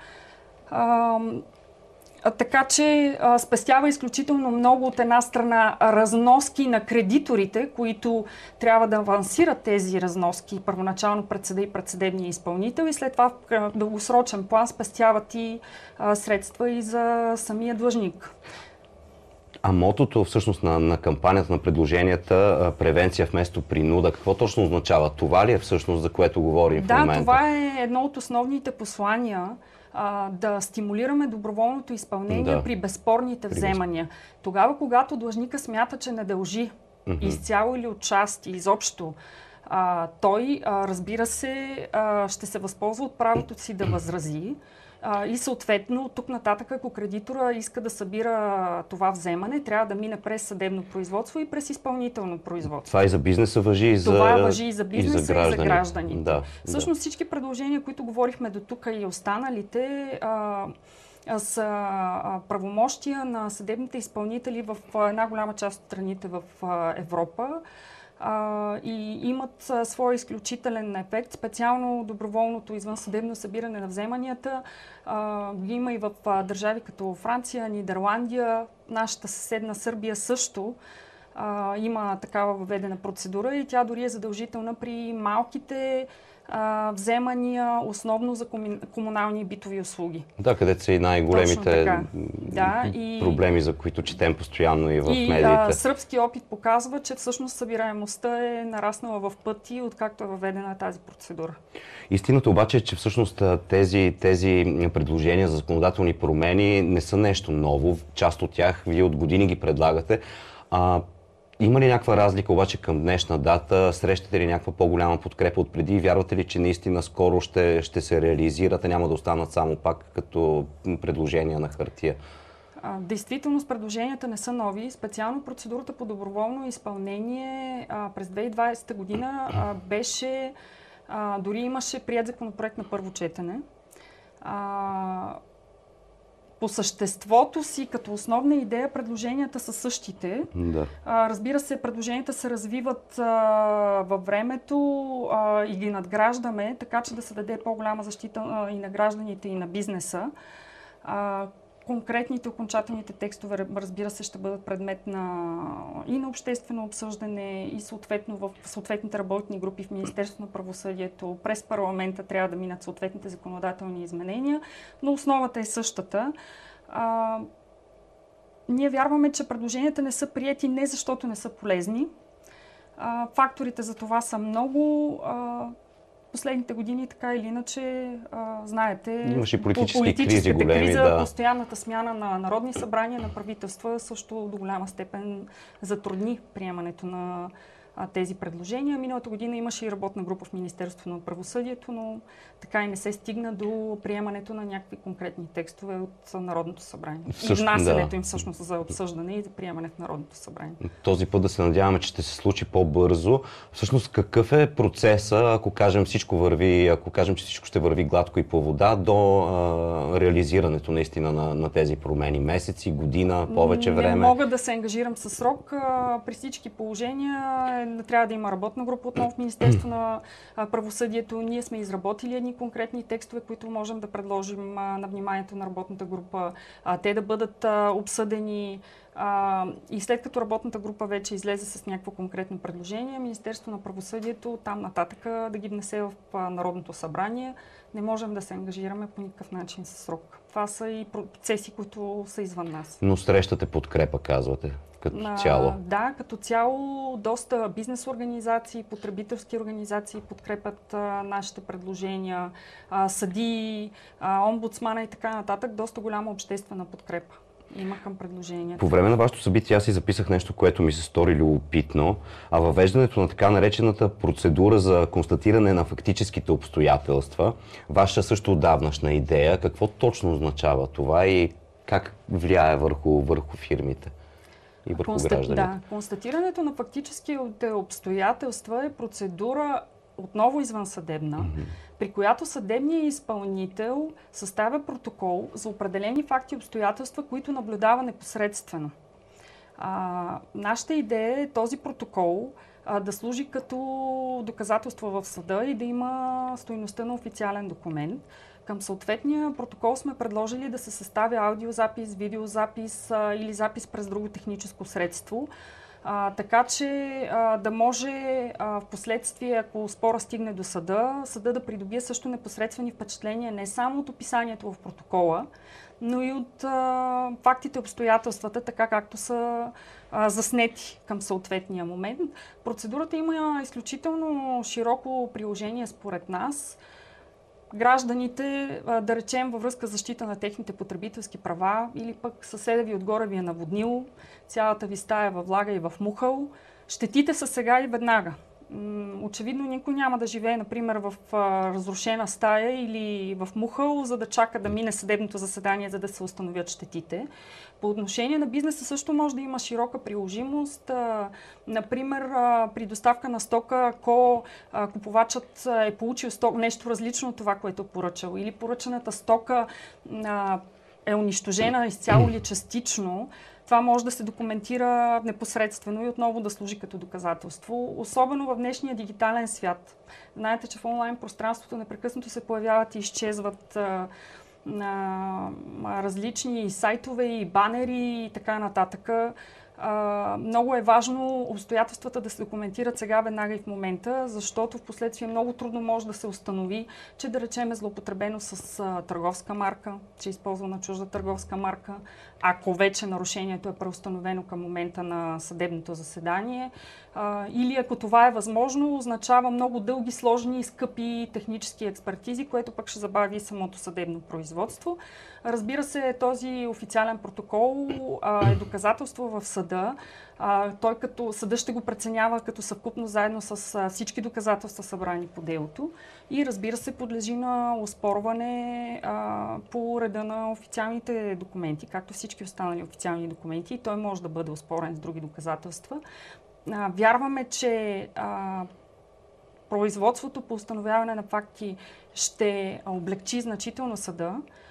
Така че спестява изключително много от една страна разноски на кредиторите, които трябва да авансират тези разноски първоначално пред съда и пред съдебния изпълнител и след това в дългосрочен план спестяват и средства и за самия длъжник. А мотото всъщност на кампанията, на предложенията превенция вместо принуда, какво точно означава? Това ли е всъщност, за което говорим в момента? Да, това е едно от основните послания. Да стимулираме доброволното изпълнение при безспорните вземания. Тогава, когато длъжника смята, че не дължи изцяло или отчасти, изобщо, той, разбира се, ще се възползва от правото си да възрази и съответно от тук нататък, ако кредитора иска да събира това вземане, трябва да мине през съдебно производство и през изпълнително производство. Това и за бизнеса важи и за това важи и за бизнеса, и за гражданите. Да, всъщност всички предложения, които говорихме до тук и останалите, са правомощия на съдебните изпълнители в една голяма част от страните в Европа. И имат своя изключителен ефект. Специално доброволното извънсъдебно събиране на вземанията има и в държави като Франция, Нидерландия, нашата съседна Сърбия също има такава въведена процедура и тя дори е задължителна при малките вземания, основно за комунални и битови услуги. Да, където са и най-големите проблеми, за които четем постоянно и в медиите. Сръбски опит показва, че всъщност събираемостта е нараснала в пъти, откакто е въведена тази процедура. Истината обаче е, че всъщност тези предложения за законодателни промени не са нещо ново. Част от тях вие от години ги предлагате. Има ли някаква разлика обаче към днешна дата? Срещате ли някаква по-голяма подкрепа от преди? Вярвате ли, че наистина скоро ще се реализират, а няма да останат само пак като предложения на хартия? Действително, предложенията не са нови. Специално процедурата по доброволно изпълнение през 2020 година беше, дори имаше приет законопроект на първо четене. По съществото си, като основна идея, предложенията са същите. Да. Разбира се, предложенията се развиват във времето и ги надграждаме, така че да се даде по-голяма защита и на гражданите, и на бизнеса. Конкретните, окончателните текстове, разбира се, ще бъдат предмет и на обществено обсъждане и съответно в съответните работни групи в Министерството на правосъдието. През парламента трябва да минат съответните законодателни изменения, но основата е същата. Ние вярваме, че предложенията не са приети не защото не са полезни. Факторите за това са много. Последните години, така или иначе, знаете, имаше политически големи, криза, постоянната смяна на народни събрания, на правителства също до голяма степен затрудни приемането на тези предложения. Миналата година имаше и работна група в Министерството на правосъдието, но така и не се стигна до приемането на някакви конкретни текстове от Народното събрание. И внасянето им всъщност за обсъждане и за приемане в Народното събрание. Този път да се надяваме, че ще се случи по-бързо. Всъщност какъв е процеса, ако кажем че всичко ще върви гладко и по вода, до реализирането наистина на тези промени? Месеци, година, повече време? Не мога да се ангажирам със срок. При всички положения трябва да има работна група отново в Министерство на правосъдието. Ние сме изработили едни конкретни текстове, които можем да предложим на вниманието на работната група. Те да бъдат обсъдени и след като работната група вече излезе с някакво конкретно предложение, Министерство на правосъдието там нататък да ги внесе в Народното събрание. Не можем да се ангажираме по никакъв начин със срок. това са и процеси, които са извън нас. Но срещате подкрепа, казвате, като цяло. Да, като цяло доста бизнес организации, потребителски организации подкрепят нашите предложения, съдии, омбудсмана и така нататък. Доста голяма обществена подкрепа има към предложението. По време на вашето събитие аз си записах нещо, което ми се стори любопитно, а въвеждането на така наречената процедура за констатиране на фактическите обстоятелства, ваша също отдавнашна идея, какво точно означава това и как влияе върху фирмите и върху гражданите? Да, констатирането на фактическите обстоятелства е процедура отново извънсъдебна, при която съдебният изпълнител съставя протокол за определени факти и обстоятелства, които наблюдава непосредствено. Нашата идея е този протокол да служи като доказателство в съда и да има стойността на официален документ. Към съответния протокол сме предложили да се съставя аудиозапис, видеозапис или запис през друго техническо средство, така че да може в последствие, ако спора стигне до съда, съда да придобие също непосредствени впечатления не само от описанието в протокола, но и от фактите и обстоятелствата, така както са заснети към съответния момент. Процедурата има изключително широко приложение според нас. Гражданите, да речем, във връзка с защита на техните потребителски права или пък съседа ви отгоре ви е наводнил, цялата ви стая във влага и в мухъл, щетите са сега и веднага. Очевидно никой няма да живее, например, в разрушена стая или в мухъл, за да чака да мине съдебното заседание, за да се установят щетите. По отношение на бизнеса също може да има широка приложимост. Например, при доставка на стока, ако купувачът е получил нещо различно от това, което е поръчал, или поръчаната стока е унищожена изцяло или частично, това може да се документира непосредствено и отново да служи като доказателство, особено в днешния дигитален свят. Знаете, че в онлайн пространството непрекъснато се появяват и изчезват различни сайтове и банери и така нататък. Много е важно обстоятелствата да се документират сега, веднага и в момента, защото в последствие много трудно може да се установи, че да речем е злоупотребено с търговска марка, че е използвана чужда търговска марка, ако вече нарушението е преустановено към момента на съдебното заседание. Или ако това е възможно, означава много дълги, сложни и скъпи технически експертизи, което пък ще забави самото съдебно производство. Разбира се, този официален протокол е доказателство в съда. Той като съда ще го преценява като съвкупно заедно с всички доказателства събрани по делото и разбира се подлежи на оспорване по реда на официалните документи, както всички останали официални документи, и той може да бъде оспорен с други доказателства. Вярваме, че производството по установяване на факти ще облегчи значително съда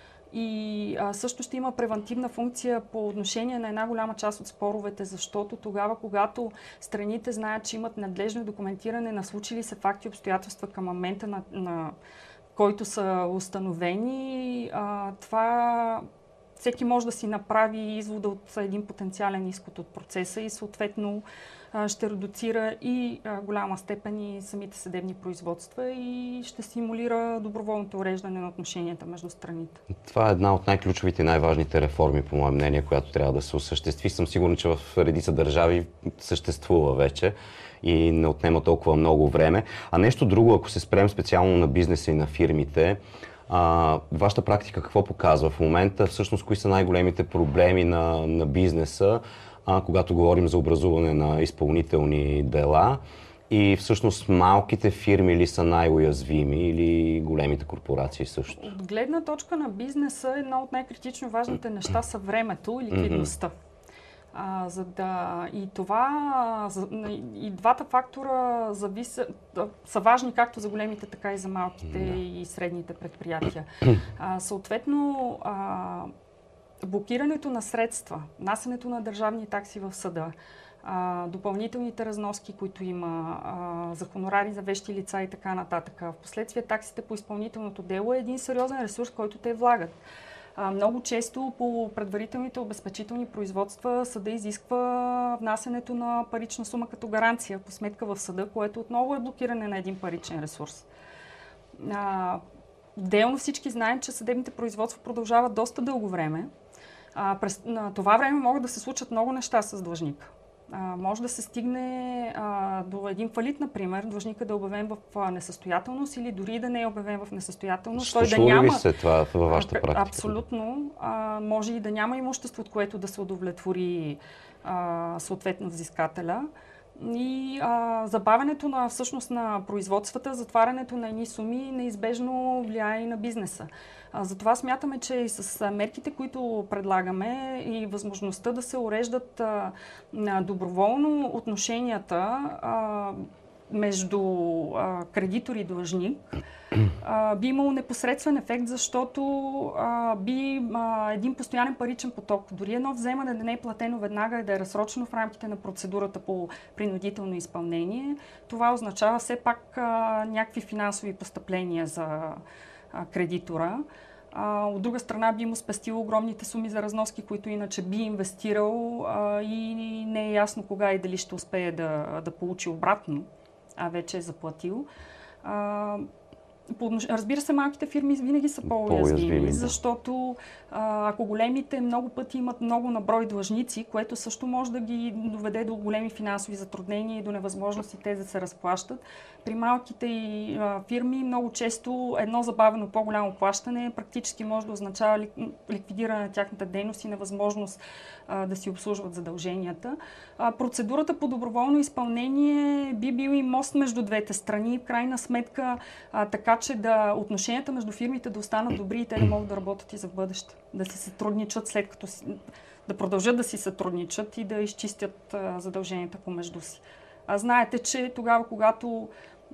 и също ще има превантивна функция по отношение на една голяма част от споровете, защото тогава, когато страните знаят, че имат надлежно документиране на случили се факти и обстоятелства към момента, на който са установени, това всеки може да си направи извода от един потенциален изход от процеса и съответно ще редуцира и голяма степен и самите съдебни производства и ще стимулира доброволното уреждане на отношенията между страните. Това е една от най-ключовите и най-важните реформи, по мое мнение, която трябва да се осъществи. Съм сигурен, че в редица държави съществува вече и не отнема толкова много време. А нещо друго, ако се спрем специално на бизнеса и на фирмите, вашата практика какво показва в момента? Всъщност, кои са най-големите проблеми на бизнеса, когато говорим за образуване на изпълнителни дела? И всъщност малките фирми ли са най-уязвими или големите корпорации също? От гледна точка на бизнеса, едно от най-критично важните неща са времето и ликвидността. И двата фактора са важни както за големите, така и за малките и средните предприятия. Съответно, блокирането на средства, внасянето на държавни такси в съда, допълнителните разноски, които има, за хонорари за вещи лица и така нататък. Впоследствие таксите по изпълнителното дело е един сериозен ресурс, който те влагат. Много често по предварителните обезпечителни производства съда изисква внасянето на парична сума като гаранция по сметка в съда, което отново е блокиране на един паричен ресурс. Отделно всички знаем, че съдебните производства продължават доста дълго време. През това време могат да се случат много неща с длъжника. Може да се стигне до един фалит, например, длъжника да е обявен в несъстоятелност или дори да не е обявен в несъстоятелност. Случва ли се това във вашата практика? Абсолютно. Може и да няма имущество, от което да се удовлетвори съответно взискателя. И забавянето на производствата, затварянето на едни суми неизбежно влияе и на бизнеса. Затова смятаме, че и с мерките, които предлагаме и възможността да се уреждат доброволно отношенията между кредитор и длъжник, би имало непосредствен ефект, защото един постоянен паричен поток, дори едно вземане да не е платено веднага и да е разсрочено в рамките на процедурата по принудително изпълнение, това означава все пак някакви финансови постъпления за кредитора. От друга страна би му спестило огромните суми за разноски, които иначе би инвестирал и не е ясно кога и дали ще успее да получи обратно, а вече е заплатил. Разбира се, малките фирми винаги са по-уязвими, защото ако големите много пъти имат много наброй длъжници, което също може да ги доведе до големи финансови затруднения и до невъзможности те да се разплащат. При малките фирми много често едно забавено по-голямо плащане практически може да означава ликвидиране на тяхната дейност и невъзможност да си обслужват задълженията. Процедурата по доброволно изпълнение би бил и мост между двете страни. В крайна сметка така, че отношенията между фирмите да останат добри и те да могат да работят и за бъдеще. Да си сътрудничат след като да продължат да си сътрудничат и да изчистят задълженията помежду си. Знаете, че тогава, когато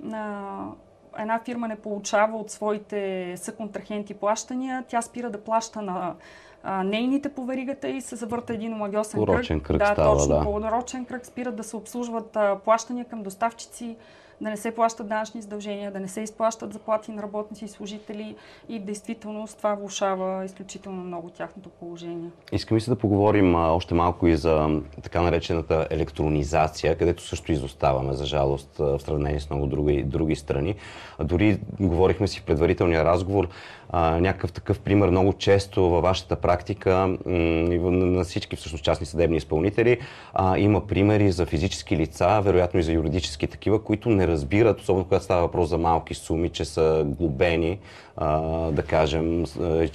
една фирма не получава от своите съконтрахенти плащания, тя спира да плаща на нейните по веригата и се завърта един омагьосен кръг. Порочен кръг да, става, точно, порочен кръг. Спират да се обслужват плащания към доставчици, да не се плащат данъчни задължения, да не се изплащат заплати на работници и служители и в действителност това влошава изключително много тяхното положение. Искам и се да поговорим още малко и за така наречената електронизация, където също изоставаме, за жалост, в сравнение с много други страни. Дори говорихме си в предварителния разговор, някакъв такъв пример много често във вашата практика на всички всъщност частни съдебни изпълнители има примери за физически лица, вероятно и за юридически такива, които не разбират, особено когато става въпрос за малки суми, че са глобени, да кажем,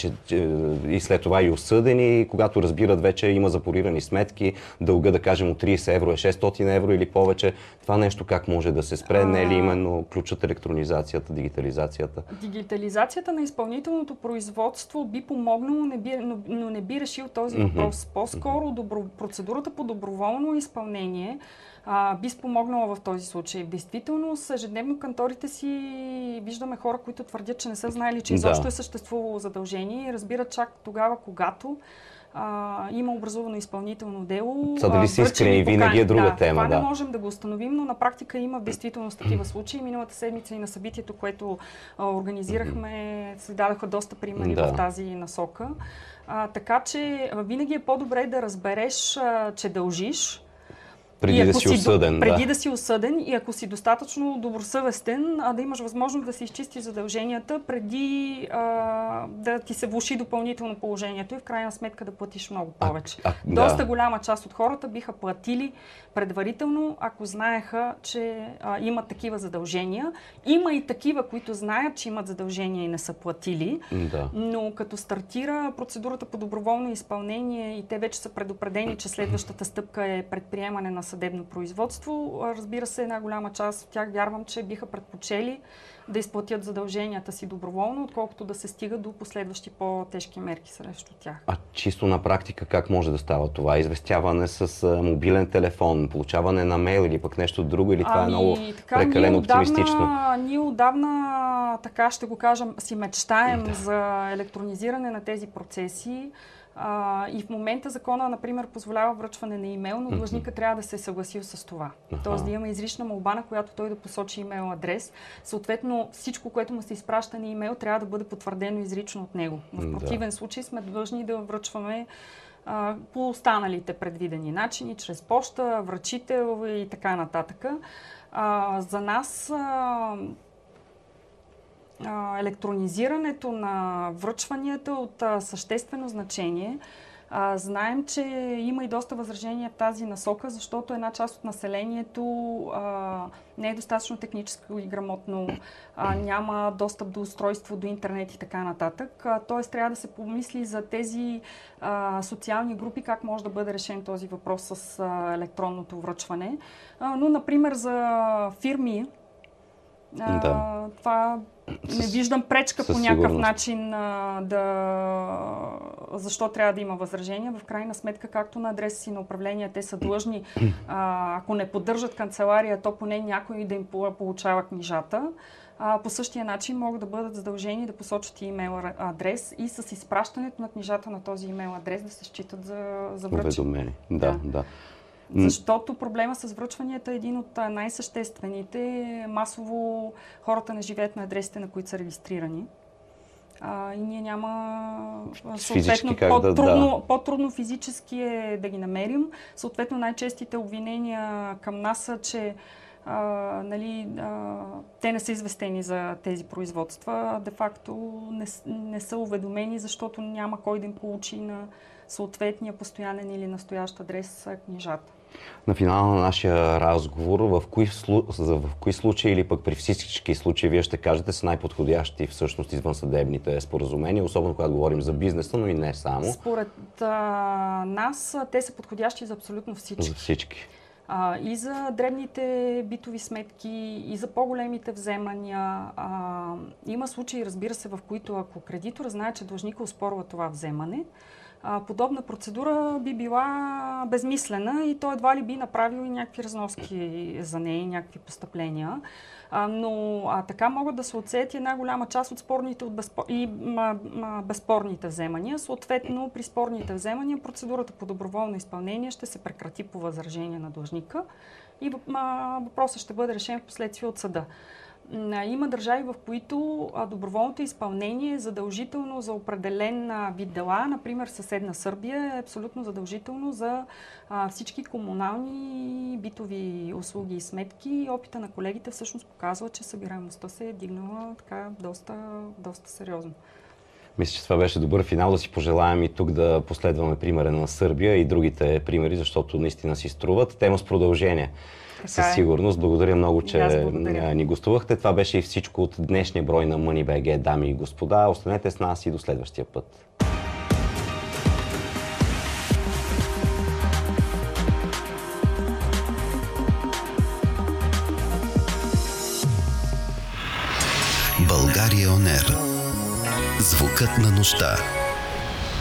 и след това и осъдени, когато разбират вече има запорирани сметки, дълга, да кажем, от 30 евро е 600 евро или повече. Това нещо как може да се спре? Не е ли именно ключът електронизацията, дигитализацията? Дигитализацията на изпълнителното производство би помогнало, но не би решил този въпрос. По-скоро процедурата по доброволно изпълнение би спомогнала в този случай. В действителност, ежедневно канторите си виждаме хора, които твърдят, че не са знаели, че изобщо е съществувало задължение и разбират чак тогава, когато има образувано изпълнително дело. Дали си искрени, винаги е друга тема. Това не можем да го установим, но на практика има в действителност такива случаи. Миналата седмица и на събитието, което организирахме, се дадаха доста примери в тази насока. Така че винаги е по-добре да разбереш, че дължиш, преди да си осъден. Преди да си осъден и ако си достатъчно добросъвестен, да имаш възможност да си изчистиш задълженията, преди да ти се влоши допълнително положението и в крайна сметка да платиш много повече. Доста голяма част от хората биха платили предварително, ако знаеха, че имат такива задължения. Има и такива, които знаят, че имат задължения и не са платили, но като стартира процедурата по доброволно изпълнение и те вече са предупредени, че следващата стъпка е предприемане на съдебно производство, разбира се, една голяма част от тях вярвам, че биха предпочели да изплатят задълженията си доброволно, отколкото да се стига до последващи по-тежки мерки срещу тях. Чисто на практика как може да става това? Известяване с мобилен телефон, получаване на мейл или пък нещо друго, или това е много прекалено оптимистично? Ние отдавна, така ще го кажем, си мечтаем за електронизиране на тези процеси. И в момента закона, например, позволява връчване на имейл, но длъжника трябва да се е съгласил с това. Тоест да има изрична молба, на която той да посочи имейл адрес. Съответно, всичко, което му се изпраща на имейл, трябва да бъде потвърдено изрично от него. В противен случай сме длъжни да връчваме по останалите предвидени начини, чрез поща, връчител и така нататък. За нас електронизирането на връчванията от съществено значение. Знаем, че има и доста възражения в тази насока, защото една част от населението не е достатъчно технически и грамотно, няма достъп до устройство, до интернет и така нататък. Тоест трябва да се помисли за тези социални групи, как може да бъде решен този въпрос с електронното връчване. Но, например, за фирми, това не виждам пречка по някакъв начин защо трябва да има възражения. В крайна сметка, както на адреса си на управление, те са длъжни, ако не поддържат канцелария, то поне някой да им получава книжата. По същия начин могат да бъдат задължени да посочат имейл адрес и с изпращането на книжата на този имейл адрес да се считат за връчени. Да. Защото проблема с връчванията е един от най-съществените. Масово хората не живеят на адресите, на които са регистрирани. И ние няма... Съответно, по-трудно физически е да ги намерим. Съответно, най-честите обвинения към нас са, че те не са известени за тези производства. Де-факто не са уведомени, защото няма кой да им получи на съответния постоянен или настоящ адрес книжата. На финала на нашия разговор, в кои случаи или пък при всички случаи вие ще кажете са най-подходящи всъщност извънсъдебните споразумения, особено когато говорим за бизнеса, но и не само? Според нас те са подходящи за абсолютно всички. За всички. И за дребните битови сметки, и за по-големите вземания. Има случаи, разбира се, в които ако кредитор знае, че длъжника оспорва това вземане, подобна процедура би била безмислена и той едва ли би направил и някакви разноски за нея, някакви постъпления. Но така могат да се отсеят една голяма част от спорните и безспорните вземания. Съответно, при спорните вземания процедурата по доброволно изпълнение ще се прекрати по възражение на длъжника и въпросът ще бъде решен в последствие от съда. Има държави, в които доброволното изпълнение е задължително за определен вид дела. Например, съседна Сърбия е абсолютно задължително за всички комунални битови услуги и сметки. Опита на колегите всъщност показва, че събираемостта се е дигнала така доста сериозно. Мисля, че това беше добър финал. Да си пожелаем и тук да последваме примера на Сърбия и другите примери, защото наистина си струват. Тема с продължение. Със сигурност. Благодаря много, че ни гостувахте. Това беше и всичко от днешния брой на Money.bg, дами и господа. Останете с нас и до следващия път. България On Air. Звукът на нощта.